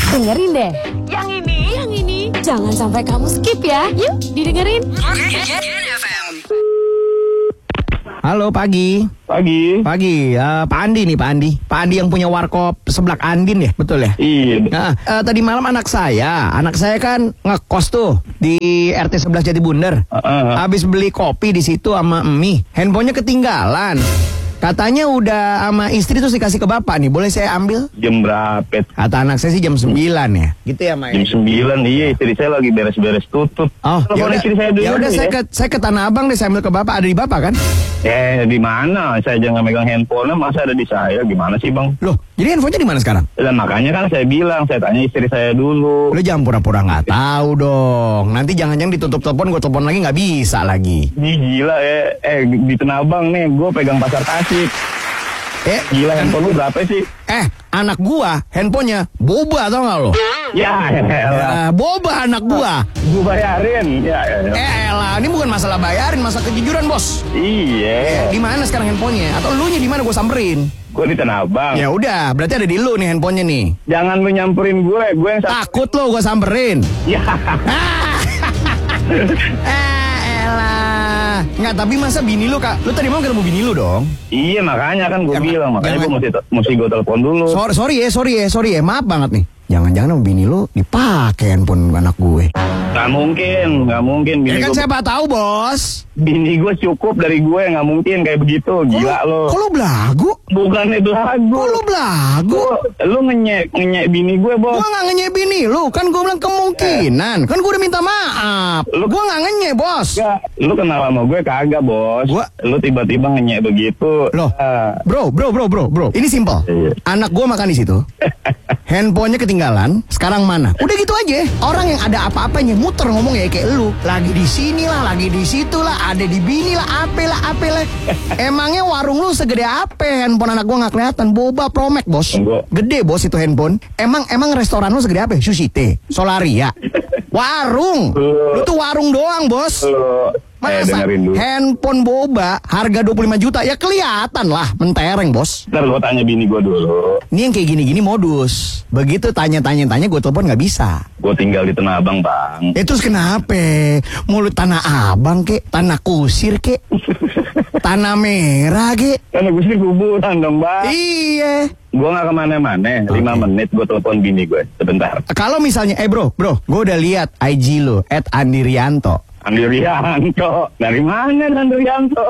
Dengerin deh. Yang ini. Jangan sampai kamu skip ya. Yuk, didengerin. Halo, pagi. Pagi. Pak Andi nih, Pak Andi. Pak Andi yang punya warkop seblak Andin ya, betul ya? Iya. Nah, tadi malam anak saya kan ngekos tuh di RT 11 Jatibunder. Habis beli kopi di situ sama mie, handphonenya ketinggalan. Katanya udah sama istri terus dikasih ke bapak nih, boleh saya ambil? Jam berapa? Kata anak saya sih jam 9 ya. Gitu ya, Mai? Jam 9, iya, istri saya lagi beres-beres tutup. Oh, Telepon istri saya dulu. ya udah saya ke Tanah Abang deh, saya ambil ke bapak. Ada di bapak kan? Di mana? Saya jangan megang handphone, masa ada di saya? Gimana sih, Bang? Loh, jadi handphonenya di mana sekarang? Dan makanya kan saya bilang, saya tanya istri saya dulu. Lu jangan pura-pura nggak tahu dong. Nanti jangan-jangan ditutup telepon, gue telepon lagi nggak bisa lagi. Ih, gila di Tanah Abang nih, gue pegang pasar Tasik. Gila, handphone lu berapa sih? Anak gua handphonenya boba, tau gak lo? Ya elah. Boba anak gua. Gue bayarin. Ya. Elah, ini bukan masalah bayarin, masalah kejujuran, bos. Iya. Di mana sekarang handphonenya? Atau lu nya di mana? Gua samperin. Gue di Tanah Abang. Ya udah, berarti ada di lu nih handphonenya nih. Jangan lu nyamperin gue yang Takut lo gua samperin. Ya. Elah. Nggak, tapi masa bini lu, Kak? Lu tadi mau ketemu bini lu dong? Iya, makanya kan gue bilang, makanya gue mesti gue telepon dulu. Sorry ya, maaf banget nih. Jangan-jangan sama bini lu dipakai handphone anak gue. Nggak mungkin. Bini Ya kan gue, siapa tahu, bos. bini gue cukup dari gue, nggak mungkin kayak begitu. Gila lo. Kok lu belagu? Bukannya belagu. Kok lu belagu? Lu ngenyek bini gue, bos. Gua nggak ngenyek bini lu, kan gua bilang kemungkinan. Kan gua udah minta maaf. Gua nggak ngenyek, bos. Enggak, lu kenal sama gue kagak, bos. Lu tiba-tiba ngenyek begitu. Loh, bro. Ini simple. Iya. Anak gua makan di situ. Handphonenya ketinggalan. Sekarang mana? Udah gitu aja. Orang yang ada apa-apanya muter ngomong ya kayak lu. Lagi di sini lah, lagi di situ lah, ada di bini lah, ape lah. Emangnya warung lu segede apa? Handphone anak gua nggak kelihatan. Boba Promax, bos. Enggak. Gede, bos, itu handphone. Emang restoran lu segede apa? Sushite, Solaria, warung. Lu tuh warung doang, bos. Masa dengerin dulu. handphone boba harga 25 juta ya kelihatan lah mentereng, bos. Ntar gue tanya bini gue dulu. Ini yang kayak gini-gini modus. Begitu tanya gue telepon nggak bisa. Gue tinggal di Tanah Abang, Bang. Terus kenapa? Mulut Tanah Abang kek, Tanah Kusir kek, Tanah Merah kek. Karena gue sih kuburan dong, Bang. Iya. Gue gak kemana-mana. 5 menit gue telepon bini gue. Sebentar. Kalau misalnya, bro, gue udah lihat IG lo @andirianto. Andi Rianto. Dari mana Andi Rianto?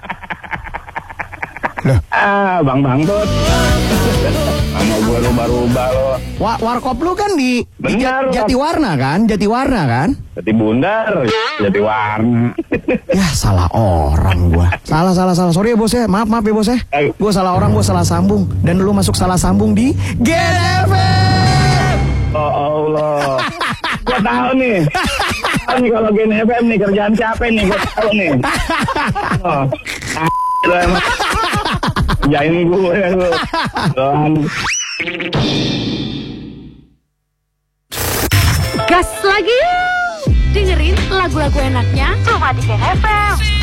Loh. Bang Bangtut. Sama gue rubah-rubah lo. Warkop lu kan di Benar, Jatiwarna kan? Jati Bundar, Jati Warna. Ya salah orang gua. Salah. Sorry ya, bos ya. Maaf ya, bos ya. Gua salah orang, gua salah sambung. Dan lu masuk salah sambung di GNFM. Oh Allah. Gua tahu nih. Kalau GNFM nih kerjaan siapa nih? Gua tahu nih. Jain gue lu. Gas lagi. Dengerin lagu-lagu enaknya cuma di GNFM.